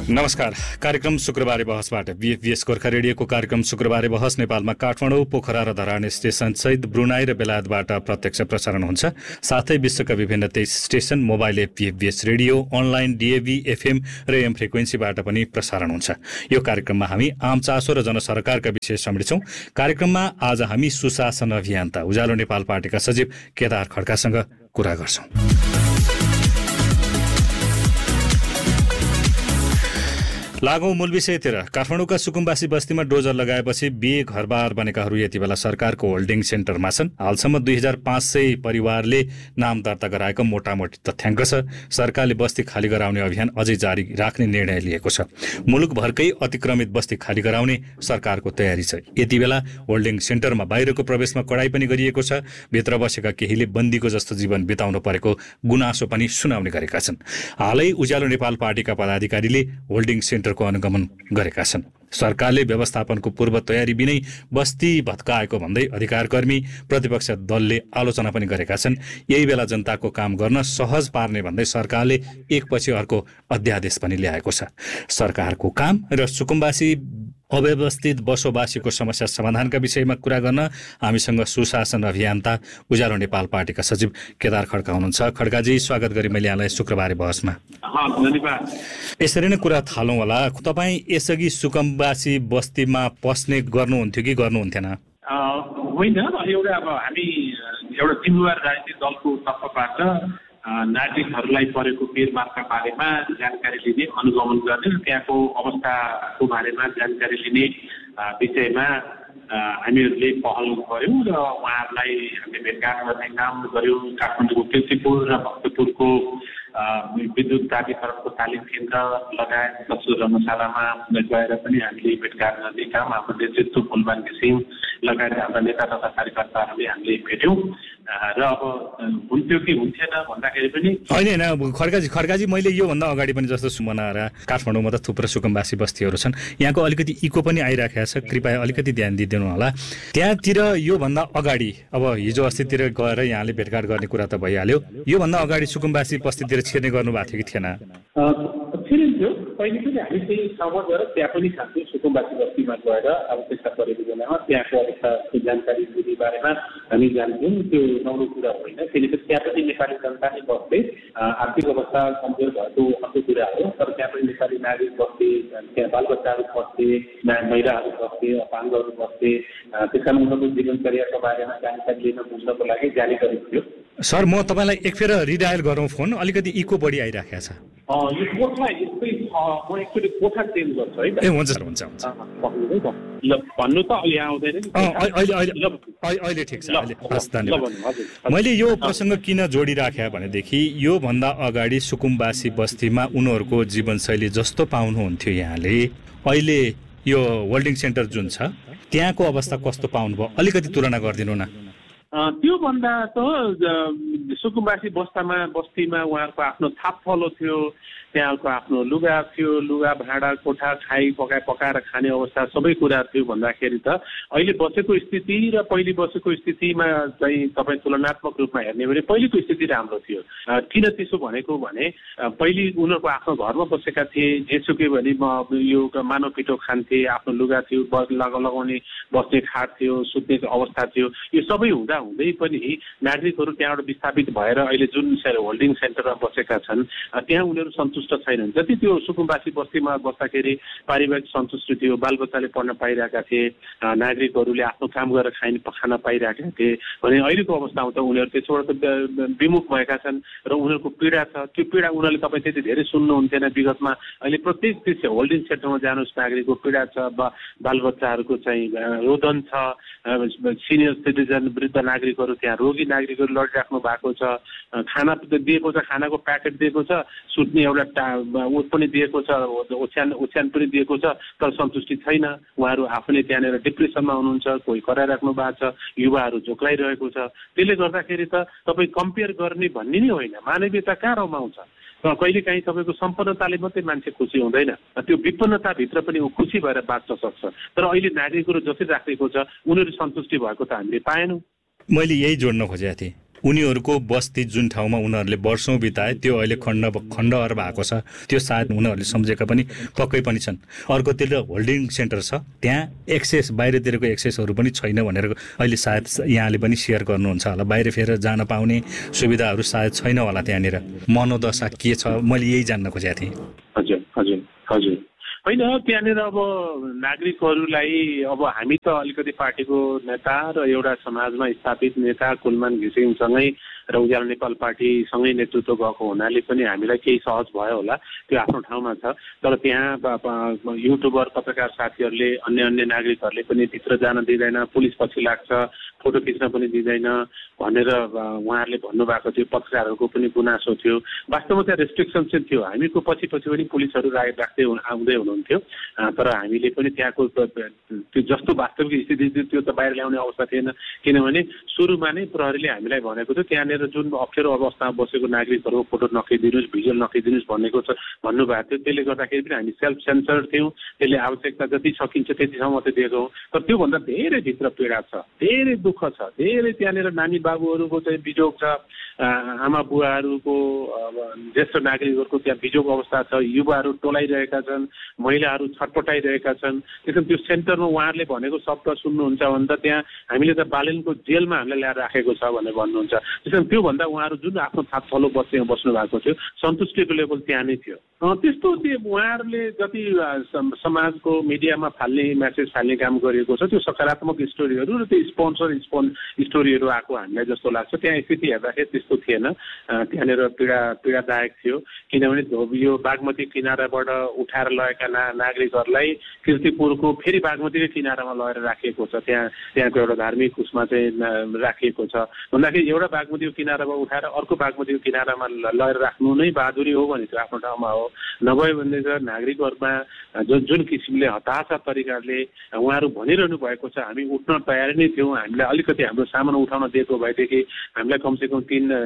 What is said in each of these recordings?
नमस्कार। कार्यक्रम शुक्रबारे बहसबाट VFVS गोर्खा रेडियोको कार्यक्रम शुक्रबारे बहस नेपालमा काठमाडौँ, पोखरा र धरान स्टेशन सहित ब्रुनाई र बेलायतबाट प्रत्यक्ष प्रसारण हुन्छ। साथै विश्वका विभिन्न 23 station, mobile app VFVS radio, online DAB, FM र AM फ्रिक्वेन्सीबाट पनि प्रसारण हुन्छ। यो कार्यक्रममा हामी आम चासो र जनसरकारका विषय समेट्छौँ। कार्यक्रममा आज हामी सुशासन अभियान्ता उज्यालो नेपाल पार्टीका सचिव केदार खड्कासँग कुरा गर्छौँ। लागौं मूल विषयतिर। काठमाडौँका सुकुम्बासी बस्तीमा डोजर लगाएपछि बिहे घरबार बनेकाहरू यति बेला सरकारको होल्डिङ सेन्टरमा छन्। हालसम्म 2500 परिवारले नाम दर्ता गराएको मोटामोटी तथ्याङ्क छ। सरकारले बस्ती खाली गराउने अभियान अझै जारी राख्ने निर्णय लिएको छ। मुलुकभरकै अतिक्रमित बस्ती खाली गराउने सरकारको तयारी छ। यति बेला होल्डिङ सेन्टरमा बाहिरको प्रवेशमा कडाई पनि गरिएको छ। भित्र बसेका केहीले बन्दीको जस्तो जीवन बिताउनु परेको गुनासो पनि सुनाउने गरेका छन्। हालै उज्यालो नेपाल पार्टीका पदाधिकारीले होल्डिङ सेन्टर को अनुगमन गरेका छन्। सरकारले व्यवस्थापनको पूर्व तयारी बिनै बस्ती भत्काएको भन्दै अधिकारकर्मी प्रतिपक्ष दलले आलोचना पनि गरेका छन्। यही बेला जनताको काम गर्न सहज पार्ने भन्दै सरकारले एकपछि अर्को अध्यादेश पनि ल्याएको छ। सरकारको काम र सुकुम्बासी अव्यवस्थित बसोबासीको समस्या समाधानका विषयमा कुरा गर्न हामीसँग सुशासन अभियान्ता उज्यालो नेपाल पार्टीका सचिव केदार खड्का हुनुहुन्छ। खड्काजी, स्वागत गरी मैले यहाँलाई शुक्रबारे बहसमा। यसरी नै कुरा थालौँ होला। तपाईँ यसअघि सुकुम्बासी बस्तीमा पस्ने गर्नुहुन्थ्यो कि गर्नुहुन्थेन? होइन, एउटा अब हामी एउटा जिम्मेवार राजनीतिक दलको तर्फबाट नागरिकहरूलाई परेको पेरमारका बारेमा जानकारी लिने, अनुगमन गर्ने र त्यहाँको अवस्थाको बारेमा जानकारी लिने विषयमा हामीहरूले पहल गऱ्यौँ र उहाँहरूलाई हामीले भेटघाट गर्ने काम गऱ्यौँ। काठमाडौँको किर्तिपुर र भक्तपुरको विद्युत प्राधिकरणको तालिम केन्द्र लगायत दसो धर्मशालामा गएर पनि हामीले भेटघाट गर्ने काम हाम्रो नेतृत्व फुलमान घिसिङ लगायत हाम्रा नेता तथा कार्यकर्ताहरूले हामीले भेट्यौँ। र अब हुन्थ्यो कि हुन्थेन भन्दाखेरि पनि होइन। खड्काजी, मैले योभन्दा अगाडि पनि जस्तो सुमनाएर काठमाडौँमा त थुप्रो सुकुम्बासी बस्तीहरू छन्। यहाँको अलिकति इको पनि आइराखेको छ। कृपया अलिकति ध्यान दिइदिनु होला। त्यहाँतिर योभन्दा अगाडि, अब हिजो अस्तितिर गएर यहाँले भेटघाट गर्ने कुरा त भइहाल्यो, योभन्दा अगाडि सुकुम्बासी बस्तीतिर छिर्ने गर्नुभएको थियो कि थिएन? छिरिन्थ्यो। पहिले पनि हामी त्यही ठाउँमा गएर त्यहाँ पनि खान्थ्यौँ। सुकुम्बासी बस्तीमा गएर आवश्यकता परेको बेलामा त्यहाँको अवस्थाको जानकारी दिने बारेमा हामी जान्थ्यौँ। त्यो नौलो कुरा होइन, किनकि त्यहाँ पनि नेपाली जनता नै बस्थे। आर्थिक अवस्था कमजोर भएको अर्को कुरा हो, तर त्यहाँ पनि नेपाली नागरिक बस्थे, त्यहाँ बालबच्चाहरू बस्थे, महिलाहरू बस्थे, अपाङ्गहरू बस्थे। त्यस कारण उनीहरूको जीवनचर्याको बारेमा जानकारी लिन बुझ्नको लागि जारी गरेको थियो। सर, म तपाईँलाई एक फेर रिडायल गरौँ फोन, अलिकति इको बढी आइराखेको छ। यो कोठा यस्तै म एकचोटि कोठा चेन्ज गर्छु है। ए हुन्छ सर, हुन्छ। ल भन्नु त अहिले आउँदैन नि। अहिले ठिक छ। हस्, धन्यवाद। मैले यो प्रसङ्ग किन जोडिराखेँ भनेदेखि योभन्दा अगाडि सुकुम्बासी बस्तीमा उनीहरूको जीवनशैली जस्तो पाउनुहुन्थ्यो यहाँले, अहिले यो होल्डिङ सेन्टर जुन छ त्यहाँको अवस्था कस्तो पाउनुभयो? अलिकति तुलना गरिदिनु न। त्योभन्दा त सुकुम्बासी बस्तीमा उहाँहरूको आफ्नो थापथलो थियो, त्यहाँको आफ्नो लुगा थियो, लुगा भाँडा कोठा पकाएर खाने अवस्था सबै कुरा थियो। भन्दाखेरि त अहिले बसेको स्थिति र पहिले बसेको स्थितिमा चाहिँ तपाईँ तुलनात्मक रूपमा हेर्ने भने पहिलेको स्थिति राम्रो थियो। किन त्यसो भनेको भने पहिले उनीहरूको आफ्नो घरमा बसेका थिए, जेसुकै भने यो मानव पिटो खान्थे, आफ्नो लुगा थियो, लगाउने बस्ने खाट थियो, सुत्ने अवस्था थियो। यो सबै हुँदा हुँदै पनि नागरिकहरू त्यहाँबाट विस्थापित भएर अहिले जुन होल्डिङ सेन्टरमा बसेका छन् त्यहाँ उनीहरू सन्तुष्ट छैनन्। जति त्यो सुकुम्बासी बस्तीमा बस्दाखेरि पारिवारिक सन्तुष्टि थियो, बालबच्चाले पढ्न पाइरहेका थिए, नागरिकहरूले आफ्नो काम गरेर खान पाइरहेका थिए भने अहिलेको अवस्थामा त उनीहरू त्यसबाट विमुख भएका छन् र उनीहरूको पीडा छ। त्यो पीडा उनीहरूले तपाईँ त्यति धेरै सुन्नुहुन्थेन विगतमा। अहिले प्रत्येक त्यो होल्डिङ सेन्टरमा जानुहोस्, नागरिकको पीडा छ, बालबच्चाहरूको चाहिँ रोदन छ, सिनियर सिटिजन वृद्ध नागरिकहरू त्यहाँ रोगी नागरिकहरू लडिराख्नु भएको छ, खाना दिएको छ, खानाको प्याकेट दिएको छ, सुत्ने एउटा उस पनि दिएको छ, ओछ्यान पनि दिएको छ, तर सन्तुष्टि छैन। उहाँहरू आफूले त्यहाँनिर डिप्रेसनमा हुनुहुन्छ, कोही कराइराख्नु भएको छ, युवाहरू झोक्लाइरहेको छ। त्यसले गर्दाखेरि त तपाईँ कम्पेयर गर्ने भन्ने नै होइन, मानवीयता कहाँ रमाउँछ? कहिलेकाहीँ तपाईँको सम्पन्नताले मात्रै मान्छे खुसी हुँदैन, त्यो विपन्नताभित्र पनि ऊ खुसी भएर बाँच्न सक्छ। तर अहिले नागरिकहरू जसरी राखेको छ उनीहरू सन्तुष्टि भएको त हामीले पाएनौँ। मैले यही जोड्न खोजेको थिएँ। उनीहरूको बस्ती जुन ठाउँमा उनीहरूले वर्षौं बिताए त्यो अहिले खण्डहर भएको छ, त्यो सायद उनीहरूले सम्झेका पनि पक्कै पनि छन्। अर्कोतिर होल्डिङ सेन्टर छ, त्यहाँ एक्सेस बाहिरतिरको एक्सेसहरू पनि छैन भनेर अहिले सायद यहाँले पनि सेयर गर्नुहुन्छ होला। बाहिर फेर जान पाउने सुविधाहरू सायद छैन होला। त्यहाँनिर मनोदशा के छ, मैले यही जान्न खोजेको थिएँ। हजुर हजुर हजुर होइन, त्यहाँनिर अब नागरिकहरूलाई अब हामी त अलिकति पार्टीको नेता र एउटा समाजमा स्थापित नेता कुलमान घिसिङसँगै र उज्यालो नेपाल पार्टीसँगै नेतृत्व गएको हुनाले पनि हामीलाई केही सहज भयो होला, त्यो आफ्नो ठाउँमा छ। तर त्यहाँ युट्युबर पत्रकार साथीहरूले अन्य अन्य नागरिकहरूले पनि भित्र जान दिँदैन, पुलिस पछि लाग्छ, फोटो खिच्न पनि दिँदैन भनेर उहाँहरूले भन्नुभएको थियो। पत्रकारहरूको पनि गुनासो थियो। वास्तवमा त्यहाँ रेस्ट्रिक्सन चाहिँ थियो। हामीको पछि पनि पुलिसहरू राख्दै आउँदै हुनुहुन्थ्यो, तर हामीले पनि त्यहाँको त्यो जस्तो वास्तविक स्थिति थियो त्यो त बाहिर ल्याउने अवस्था थिएन। किनभने सुरुमा नै प्रहरीले हामीलाई भनेको थियो त्यहाँनिर जुन अप्ठ्यारो अवस्थामा बसेको नागरिकहरूको फोटो नखिदिनुहोस्, भिजुअल नखिदिनुहोस् भन्नुभएको थियो। त्यसले गर्दाखेरि पनि हामी सेल्फ सेन्सर्ड थियौँ। त्यसले आवश्यकता जति सकिन्छ त्यतिसम्म मात्रै दिएको। तर त्योभन्दा धेरै भित्र पीडा छ, धेरै दुःख छ, धेरै त्यहाँनिर नानी बाबुहरूको चाहिँ बिजोग छ, आमा बुवाहरूको, ज्येष्ठ नागरिकहरूको त्यहाँ बिजोग अवस्था छ, युवाहरू टोलाइरहेका छन्, महिलाहरू छटपटाइरहेका छन्। त्यसैले त्यो सेन्टरमा उहाँहरूले भनेको शब्द सुन्नुहुन्छ भने त त्यहाँ हामीले त बालेनको जेलमा हामीलाई ल्याएर राखेको छ भनेर भन्नुहुन्छ। त्यसैले त्योभन्दा उहाँहरू जुन आफ्नो थाप थलो बस्नु भएको थियो सन्तुष्टिको लेभल त्यहाँ नै थियो। त्यस्तो त्यो उहाँहरूले जति समाजको मिडियामा मेसेज फाल्ने काम गरिएको छ त्यो सकारात्मक स्टोरीहरू र त्यो स्पोन्सर स्टोरीहरू आएको हामीलाई जस्तो लाग्छ। त्यहाँ स्थिति हेर्दाखेरि त्यस्तो थिएन। त्यहाँनिर पीडादायक थियो। किनभने यो बागमती किनाराबाट उठाएर लगेका नागरिकहरूलाई कीर्तिपुरको फेरि बागमतीकै किनारामा लगेर राखिएको छ। त्यहाँको एउटा धार्मिक उसमा चाहिँ राखिएको छ। भन्दाखेरि एउटा बागमतीको किनारामा उठाएर अर्को बागमतीको किनारामा लगेर राख्नु नै बहादुरी हो भने चाहिँ आफ्नो ठाउँमा हो। नभए भने चाहिँ नागरिकहरूमा जुन किसिमले हताशा तरिकाले उहाँहरू भनिरहनु भएको छ, हामी उठ्न तयारी नै थियौँ। हामीलाई अलिकति हाम्रो सामान उठाउन दिएको भएदेखि हामीलाई कमसेकम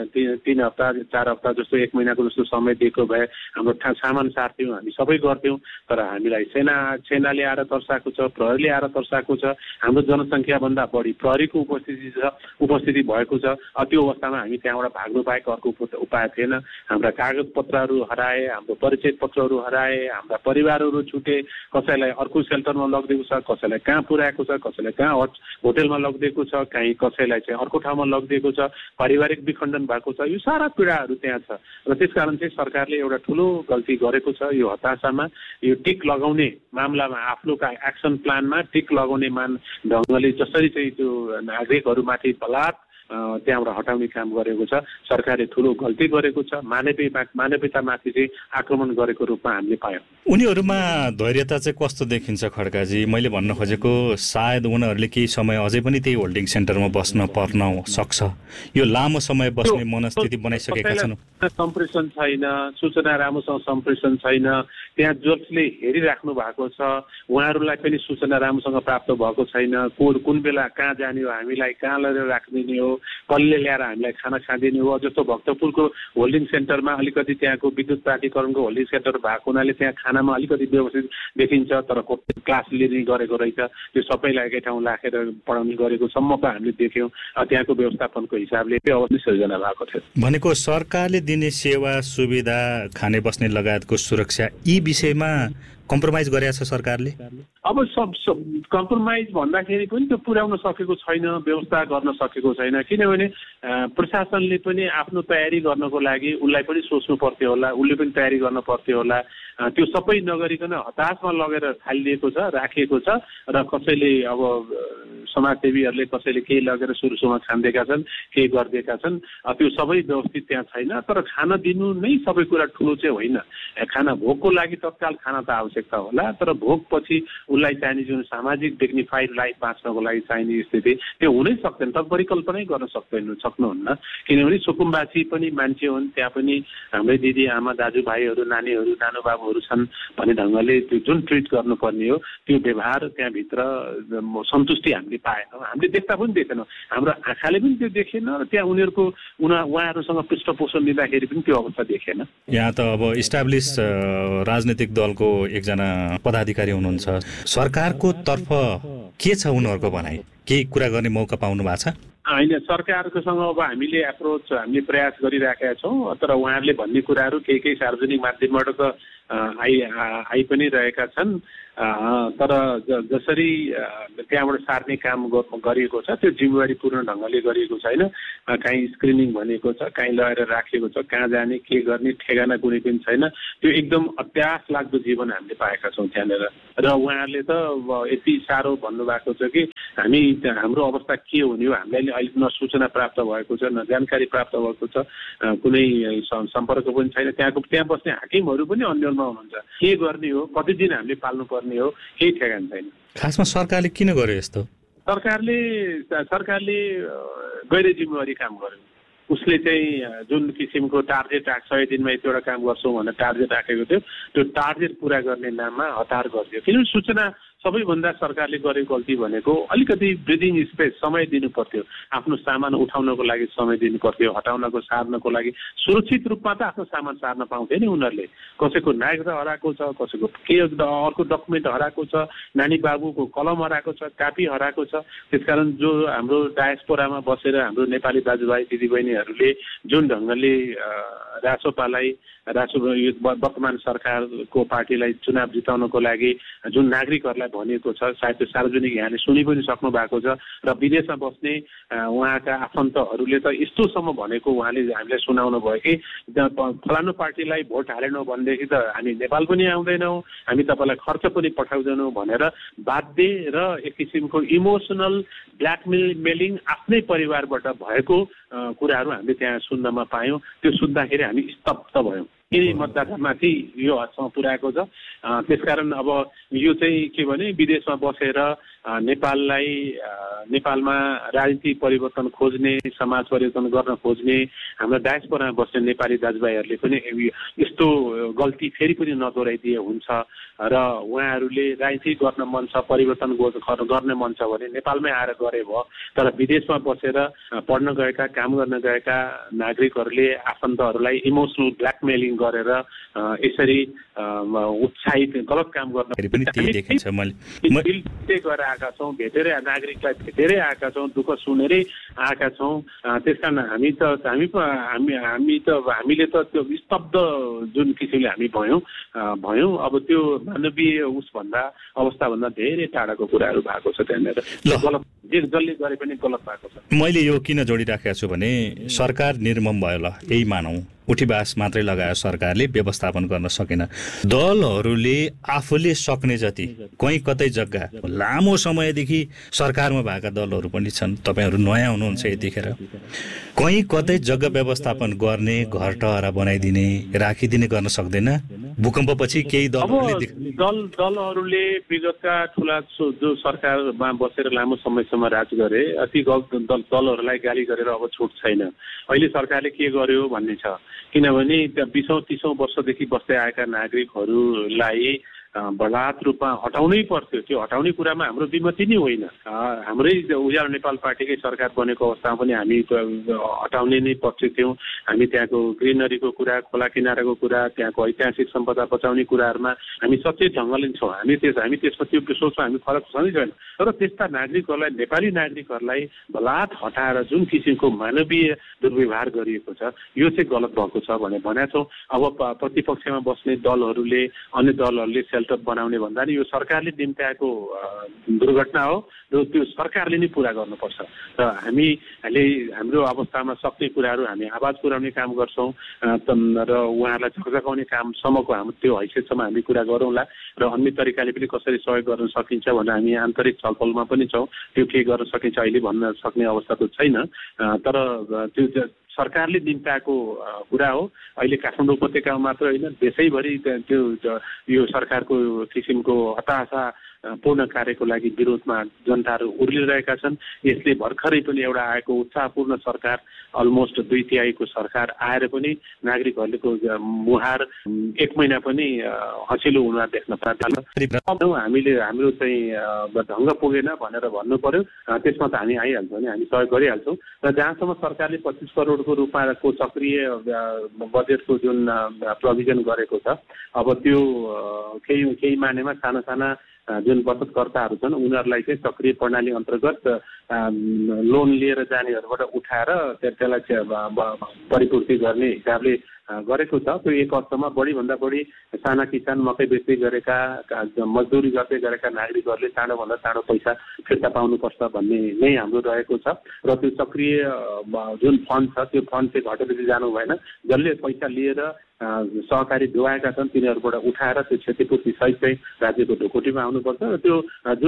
3 हप्ता 4 हप्ता जस्तो 1 महिनाको जस्तो समय दिएको भए हाम्रो सामान सार्थ्यौँ, हामी सबै गर्थ्यौँ। तर हामीलाई सेनाले आएर तर्साएको छ, प्रहरीले आएर तर्साएको छ। हाम्रो जनसङ्ख्याभन्दा बढी प्रहरीको उपस्थिति भएको छ। त्यो अवस्थामा हामी त्यहाँबाट भाग्नु बाहेक अर्को उपाय थिएन। हाम्रा कागज पत्रहरू हराए, हाम्रो परिचय पत्रहरू हराए, हाम्रा परिवारहरू छुटे। कसैलाई अर्को सेल्टरमा लगिदिएको छ, कसैलाई कहाँ पुर्याएको छ, कसैलाई कहाँ होटेलमा लगिदिएको छ, कहीँ कसैलाई चाहिँ अर्को ठाउँमा लगिदिएको छ, पारिवारिक विखण्डन भएको छ। यो सारा पीडाहरू त्यहाँ छ र त्यसकारण चाहिँ सरकारले एउटा ठुलो गल्ती गरेको छ। यो हताशामा यो टिक लगाउने मामलामा आफ्नो एक्सन प्लानमा टिक लगाउने ढङ्गले जसरी चाहिँ त्यो नागरिकहरूमाथि बलात् त्यहाँबाट हटाउने काम गरेको छ। सरकारले ठुलो गल्ती गरेको छ। मानवीयतामाथि चाहिँ आक्रमण गरेको रूपमा हामीले पायौँ। उनीहरूमा धैर्यता चाहिँ कस्तो देखिन्छ खड्काजी? मैले भन्न खोजेको सायद उनीहरूले केही समय अझै पनि त्यही होल्डिङ सेन्टरमा बस्न पर्न सक्छ। यो लामो समय बस्ने मनस्थिति बनाइसकेका छन्। सम्प्रेषण छैन, सूचना राम्रोसँग सम्प्रेषण छैन। त्यहाँ जसले हेरिराख्नु भएको छ उहाँहरूलाई पनि सूचना राम्रोसँग प्राप्त भएको छैन। कुन बेला कहाँ जाने हो, हामीलाई कहाँ लगेर राखिदिने हो, कसले ल्याएर हामीलाई खाना खाँदिने हो। जस्तो भक्तपुरको होल्डिङ सेन्टरमा अलिकति त्यहाँको विद्युत प्राधिकरणको होल्डिङ सेन्टर भएको हुनाले त्यहाँ खानामा अलिकति व्यवस्थित देखिन्छ, तर क्लास लिने गरेको रहेछ। त्यो सबैलाई एकै ठाउँ राखेर पढाउने गरेको सम्मको हामीले देख्यौँ। त्यहाँको व्यवस्थापनको हिसाबले त्यो अवस्था सृजना भएको थियो। भनेको सरकारले दिने सेवा सुविधा, खाने बस्ने लगायतको सुरक्षा, यी विषयमा कम्प्रोमाइज गरेको छ सरकारले? अब कम्प्रोमाइज भन्दाखेरि पनि त्यो पुर्याउन सकेको छैन, व्यवस्था गर्न सकेको छैन। किनभने प्रशासनले पनि आफ्नो तयारी गर्नको लागि उसलाई पनि सोच्नु पर्थ्यो होला, उसले पनि तयारी गर्न पर्थ्यो होला। त्यो सबै नगरिकन हताशमा लगेर थालिदिएको छ, राखिएको छ। र कसैले अब समाजसेवीहरूले कसैले केही लगेर सुरुमा खानिदिएका छन्, केही गरिदिएका छन्। त्यो सबै व्यवस्थित त्यहाँ छैन। तर खाना दिनु नै सबै कुरा ठुलो चाहिँ होइन। खाना भोकको लागि तत्काल खाना त आवश्यकता होला, तर भोकपछि उसलाई चाहिने जुन सामाजिक डिग्निफाइड लाइफ बाँच्नको लागि चाहिने स्थिति त्यो हुनै सक्दैन। त परिकल्पनै गर्न सक्नुहुन्न। किनभने सुकुम्बासी पनि मान्छे हुन्, त्यहाँ पनि हाम्रै दिदी आमा दाजुभाइहरू नानीहरू नानुबाबुहरू छन् भन्ने ढङ्गले त्यो जुन ट्रिट गर्नुपर्ने हो त्यो व्यवहार त्यहाँभित्र सन्तुष्टि हामीले पाएनौँ। हामीले देख्दा पनि देखेनौँ, हाम्रो आँखाले पनि त्यो देखेन र त्यहाँ उहाँहरूसँग पृष्ठपोषण लिँदाखेरि पनि त्यो अवस्था देखेन। यहाँ त अब इस्टाब्लिस राजनीतिक दलको एकजना पदाधिकारी हुनुहुन्छ। सरकारको तर्फ के छ उनीहरूको भनाइ? केही कुरा गर्ने मौका पाउनु भएको छ? होइन, सरकारकोसँग अब हामीले प्रयास गरिराखेका छौँ, तर उहाँहरूले भन्ने कुराहरू केही सार्वजनिक माध्यमबाट त आइ पनि रहेका छन्। तर जसरी त्यहाँबाट सार्ने काम गरिएको छ त्यो जिम्मेवारीपूर्ण ढङ्गले गरिएको छैन। काहीँ स्क्रिनिङ भनेको छ, काहीँ लगेर राखिएको छ, कहाँ जाने के गर्ने ठेगाना कुनै पनि छैन। त्यो एकदम अत्यास लाग्दो जीवन हामीले पाएका छौँ त्यहाँनिर। र उहाँहरूले त यति साह्रो भन्नुभएको छ कि हाम्रो अवस्था के हुने हो, हामीलाई अहिले न सूचना प्राप्त भएको छ, न जानकारी प्राप्त भएको छ, कुनै सम्पर्क पनि छैन। त्यहाँ बस्ने हाकिमहरू पनि अन्यलमा हुनुहुन्छ। के गर्ने हो, कति दिन हामीले पाल्नुपर्ने हो, केही ठेगान छैन। खासमा सरकारले किन गर्यो यस्तो? सरकारले गैर जिम्मेवारी काम गर्यो। उसले चाहिँ जुन किसिमको टार्गेट 100 दिनमा यतिवटा काम गर्छौँ भनेर टार्गेट राखेको थियो, त्यो टार्गेट पुरा गर्ने नाममा हतार गरिदियो। किनभने सूचना सबैभन्दा सरकारले गरेको गल्ती भनेको अलिकति ब्रिदिङ स्पेस, समय दिनु पर्थ्यो। आफ्नो सामान उठाउनको लागि समय दिनु पर्थ्यो, हटाउनको सार्नको लागि। सुरक्षित रूपमा त आफ्नो सामान सार्न पाउँथे नि उनीहरूले। कसैको नागरिकता हराएको छ, कसैको अर्को डकुमेन्ट हराएको छ, नानी बाबुको कलम हराएको छ, कापी हराएको छ। त्यसकारण जो हाम्रो डायस्पोरामा बसेर हाम्रो नेपाली दाजुभाइ दिदीबहिनीहरूले जुन ढङ्गले वर्तमान सरकारको पार्टीलाई चुनाव जिताउनको लागि जुन नागरिकहरूलाई भनिएको छ, सायद त्यो सार्वजनिक यहाँले सुनि पनि सक्नु भएको छ। र विदेशमा बस्ने उहाँका आफन्तहरूले त यस्तोसम्म भनेको उहाँले हामीलाई सुनाउनु भयो कि फलानु पार्टीलाई भोट हालेनौँ भनेदेखि त हामी नेपाल पनि आउँदैनौँ, हामी तपाईँलाई खर्च पनि पठाउँदैनौँ भनेर बाध्य र एक किसिमको इमोसनल ब्ल्याकमेलिङ आफ्नै परिवारबाट भएको कुराहरू हामीले त्यहाँ सुन्नमा पायौँ। त्यो सुन्दाखेरि हामी स्तब्ध भयौँ। यिनी मतदातामाथि यो हदसम्म पुर्याएको छ। त्यसकारण अब यो चाहिँ के भने विदेशमा बसेर नेपालमा राजनीतिक परिवर्तन खोज्ने, समाज परिवर्तन गर्न खोज्ने हाम्रो डायस्पोरामा बस्ने नेपाली दाजुभाइहरूले पनि यस्तो गल्ती फेरि पनि नदोहोऱ्याइदिए हुन्छ। र उहाँहरूले राजनीति गर्न मन छ, परिवर्तन गर्न मन छ भने नेपालमै आएर गरे भयो। तर विदेशमा बसेर पढ्न गएका, काम गर्न गएका नागरिकहरूले आफन्तहरूलाई इमोसनल ब्ल्याकमेलिङ गरेर यसरी उत्साहित गलत काम गर्न पनि देखिन्छ। गरेर आएका छौँ, नागरिकलाई भेटेरै आएका छौँ, दुःख सुनेरै आएका छौँ। त्यसकारण हामीले त त्यो स्तब्ध जुन किसिमले हामी भयौँ। अब त्यो मानवीय अवस्थाभन्दा धेरै टाढाको कुराहरू भएको छ त्यहाँनिर। गलत जसले गरे पनि गलत भएको छ। मैले यो किन जोडिराखेको छु भने सरकार निर्मम भयो, ल यही मानौँ, उठीबास मात्रै लगायो, सरकारले व्यवस्थापन गर्न सकेन। दलहरूले आफूले सक्ने जति कहीँ कतै जग्गा लामो समयदेखि सरकारमा भएका दलहरू पनि छन्। तपाईँहरू नयाँ हुनुहुन्छ यतिखेर, कहीँ कतै जग्गा व्यवस्थापन गर्ने, घर टहरा बनाइदिने, राखिदिने गर्न सक्दैन। भूकम्पपछि केही दलहरूले विगतका ठुला जो सरकारमा बसेर लामो समयसम्म राज गरे, ती दलहरूलाई गाली गरेर अब छुट छैन। अहिले सरकारले के गर्यो भन्ने छ। किनभने 20-30 वर्षदेखि बस्दै आएका नागरिकहरूलाई बलात् रूपमा हटाउनै पर्थ्यो। त्यो हटाउने कुरामा हाम्रो विमति नै होइन। हाम्रै उज्यालो नेपाल पार्टीकै सरकार बनेको अवस्थामा पनि हामी हटाउने नै पक्ष थियौँ। हामी त्यहाँको ग्रिनरीको कुरा, खोला किनाराको कुरा, त्यहाँको ऐतिहासिक सम्पदा बचाउने कुराहरूमा हामी सचेत ढङ्गले छौँ। हामी त्यसमा त्यो सोचमा हामी फरक छँदै छैन। तर त्यस्ता नागरिकहरूलाई, नेपाली नागरिकहरूलाई बलात् हटाएर जुन किसिमको मानवीय दुर्व्यवहार गरिएको छ, यो चाहिँ गलत भएको छ भनेका छौँ। अब प्रतिपक्षमा बस्ने दलहरूले, अन्य दलहरूले सेल्टर बनाउने भन्दा नि यो सरकारले निम्त्याएको दुर्घटना हो र त्यो सरकारले नै पुरा गर्नुपर्छ। र हामीले हाम्रो अवस्थामा सक्ने कुराहरू हामी आवाज पुर्याउने काम गर्छौँ र उहाँहरूलाई झकझकाउने कामसम्मको हाम्रो त्यो हैसियतसम्म हामी कुरा गरौँला। र अन्य तरिकाले पनि कसरी सहयोग गर्न सकिन्छ भनेर हामी आन्तरिक छलफलमा पनि छौँ। त्यो के गर्न सकिन्छ अहिले भन्न सक्ने अवस्था त छैन। तर त्यो सरकारले निम्त्याएको कुरा हो। अहिले काठमाडौँ उपत्यकामा मात्र होइन, देशैभरि त्यो यो सरकारको किसिमको हताशा पूर्ण कार्यको लागि विरोधमा जनताहरू उर्लिरहेका छन्। यसले भर्खरै पनि एउटा आएको उत्साहपूर्ण सरकार, अलमोस्ट 2/3 सरकार आएर पनि नागरिकहरूको मुहार 1 महिना पनि हँसिलो हुन देख्न पाइन्छ। हामीले हाम्रो चाहिँ ढङ्ग पुगेन भनेर भन्नु पर्यो। त्यसमा त हामी आइहाल्छौँ नि, हामी सहयोग गरिहाल्छौँ। र जहाँसम्म सरकारले 25 करोडको रूपमा सक्रिय बजेटको जुन प्रोभिजन गरेको छ, अब त्यो केही मानेमा साना जुन बचतकर्ताहरू छन् उनीहरूलाई चाहिँ सक्रिय प्रणाली अन्तर्गत लोन लिएर जानेहरूबाट उठाएर त्यसलाई परिपूर्ति गर्ने हिसाबले गरेको छ। त्यो 1 वर्षमा बढीभन्दा बढी साना किसान मकै बेच्दै गरेका मजदुरी गर्दै गरेका नागरिकहरूले चाँडोभन्दा चाँडो पैसा फिर्ता पाउनुपर्छ भन्ने नै हाम्रो रहेको छ। र त्यो सक्रिय जुन फन्ड छ त्यो फन्ड चाहिँ घटेपछि जानु भएन। जसले पैसा लिएर सहकारी डुबाएका छन् तिनीहरूबाट उठाएर त्यो क्षतिपूर्ति सहित चाहिँ राज्यको ढुकुटीमा आउनुपर्छ। र त्यो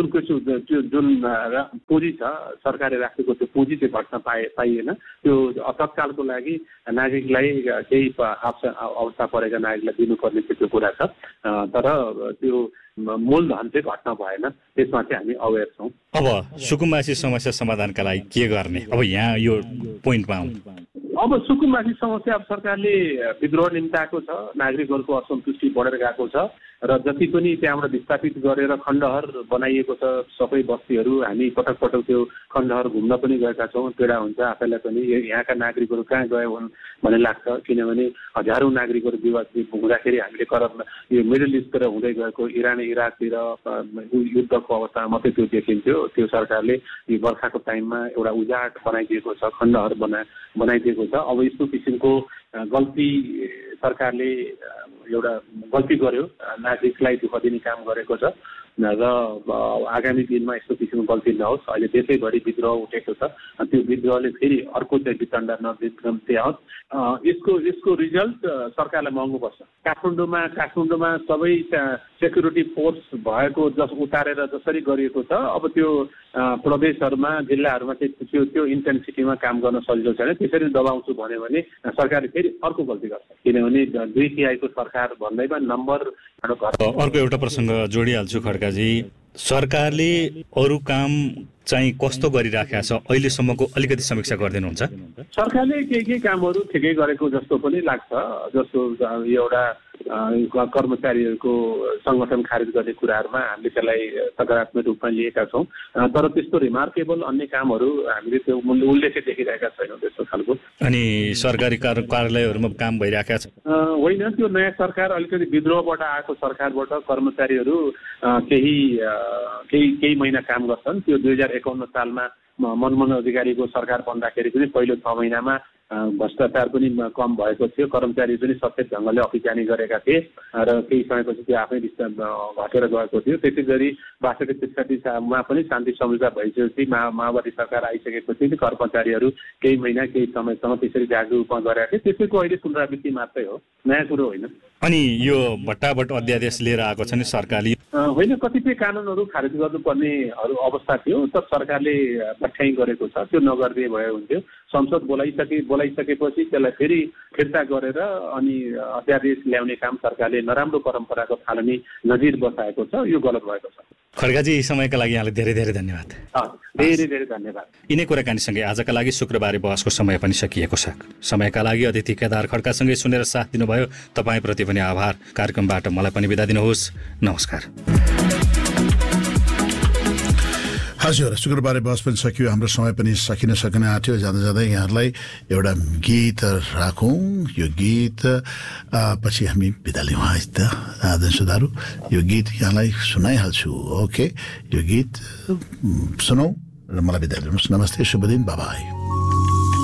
जुन पुँजी छ सरकारले राखेको त्यो पुँजी चाहिँ घट्न पाइएन। त्यो तत्कालको लागि नागरिकलाई केही अवस्था परेका नागरिकलाई दिनुपर्ने त्यो कुरा छ। तर त्यो मूलधन चाहिँ घट्न भएन, त्यसमा चाहिँ हामी अवेर छौँ। अब सुकुम्बासी समस्या समाधानका लागि के गर्ने, अब यहाँ यो पोइन्टमा आउँ। अब सुकुम्बासी समस्या अब सरकारले विद्रोह निम्ताएको छ, नागरिकहरूको असन्तुष्टि बढेर गएको छ र जति पनि त्यहाँबाट विस्थापित गरेर खण्डहर बनाइएको छ सबै बस्तीहरू, हामी पटक पटक त्यो खण्डहर घुम्न पनि गएका छौँ। पीडा हुन्छ आफैलाई पनि, यहाँका नागरिकहरू कहाँ गए हुन् भन्ने लाग्छ। किनभने हजारौँ नागरिकहरू विवाद हुँदाखेरि हामीले यो मिडल इस्टतिर हुँदै गएको इरान इराकतिर युद्धको अवस्थामा मात्रै त्यो देखिन्थ्यो। त्यो सरकारले यो बर्खाको टाइममा एउटा उजाड बनाइदिएको छ, खण्डहर बनाइदिएको छ। अब यस्तो किसिमको गल्ती सरकारले एउटा गल्ती गर्यो, नागरिकलाई दुःख दिने काम गरेको छ र आगामी दिनमा यस्तो किसिमको गल्ती नहोस्। अहिले देशैभरि विद्रोह उठेको छ, त्यो विद्रोहले फेरि अर्को चाहिँ वितण्डा नदिते आओस्। यसको रिजल्ट सरकारलाई महँगो पर्छ। काठमाडौँमा सबै सेक्युरिटी फोर्स भएको उतारेर जसरी गरिएको छ, अब त्यो प्रदेशहरूमा जिल्लाहरूमा चाहिँ त्यो इन्टेन्सिटीमा काम गर्न सजिलो छैन। त्यसरी दबाउँछु भन्यो भने सरकारले फेरि अर्को गल्ती गर्छ। किनभने 2/3 को सरकार भन्दैमा नम्बर। अर्को एउटा प्रसङ्ग जोडिहाल्छु खड्काजी, सरकारले अरू काम चाहिँ कस्तो गरिराखेको छ अहिलेसम्मको अलिकति समीक्षा गरिदिनुहुन्छ? सरकारले केही कामहरू ठिकै गरेको जस्तो पनि लाग्छ। जस्तो एउटा कर्मचारीहरूको सङ्गठन खारेज गर्ने कुराहरूमा हामीले त्यसलाई सकारात्मक रूपमा लिएका छौँ। तर त्यस्तो रिमार्केबल अन्य कामहरू हामीले त्यो उल्लेख देखिरहेका छैनौँ त्यस्तो खालको। अनि सरकारी कार्यालयहरूमा काम भइरहेका छ? होइन, त्यो नयाँ सरकार अलिकति विद्रोहबाट आएको सरकारबाट कर्मचारीहरू केही महिना काम गर्छन्। त्यो 2051 सालमा मनमोहन अधिकारीको सरकार बन्दाखेरि पनि पहिलो 6 महिनामा भ्रष्टाचार पनि कम भएको थियो, कर्मचारी पनि सचेत ढङ्गले अफिस जाने गरेका थिए र केही समयपछि त्यो आफै घटेर गएको थियो। त्यसै गरी 62-63 पनि शान्ति समझौता भइसकेपछि माओवादी सरकार आइसकेपछि कर्मचारीहरू केही महिना केही समयसम्म त्यसरी जागरुक रूपमा गरेका थिए। त्यसैको अहिले पुनरावृत्ति मात्रै हो, नयाँ कुरो होइन। अनि यो भट्टाभट अध्यादेश लिएर आएको छ नि सरकारले? होइन, कतिपय कानुनहरू खारेज गर्नुपर्ने अवस्था थियो, तर सरकारले पठ्याइ गरेको छ। त्यो नगर्दिए भए हुन्थ्यो। संसद बोलाइसकेपछि त्यसलाई फेरि फिर्ता गरेर अनि अध्यादेश ल्याउने काम सरकारले नराम्रो परम्पराको थालनी नजिर बसाएको छ। यो गलत भएको छ। खड्काजी, समयका लागि यहाँलाई धेरै धेरै धन्यवाद। धेरै धेरै धन्यवाद। यिनै कुराकानीसँगै आजका लागि शुक्रबारे बहसको समय पनि सकिएको छ। समयका लागि अतिथि केदार खड्कासँगै सुनेर साथ दिनुभयो, तपाईँप्रति पनि आभार। कार्यक्रमबाट मलाई पनि बिदा दिनुहोस्। नमस्कार। हजुर, शुक्रबारे बहस पनि सकियो, हाम्रो समय पनि सकिन आँट्यो। जाँदा जाँदै यहाँहरूलाई एउटा गीत राखौँ। यो गीत पछि हामी बिदा लिउँ। सुधारू यो गीत यहाँलाई सुनाइहाल्छु। ओके, यो गीत सुनौ र मलाई बिदा लिनुहोस्। नमस्ते, शुभ दिन, बाई।